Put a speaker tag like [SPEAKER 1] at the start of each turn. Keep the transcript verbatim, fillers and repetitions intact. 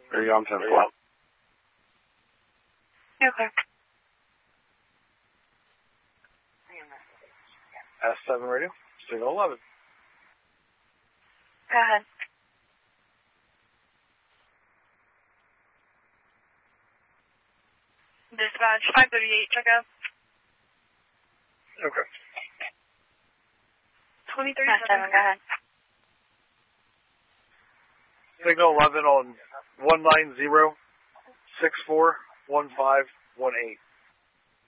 [SPEAKER 1] Are you on ten four?
[SPEAKER 2] Okay.
[SPEAKER 1] S seven radio, signal eleven.
[SPEAKER 2] Go ahead. Dispatch five thirty-eight, check out.
[SPEAKER 1] Okay.
[SPEAKER 2] twenty thirty-seven, go ahead.
[SPEAKER 1] Signal eleven on one nine zero six four one five one eight.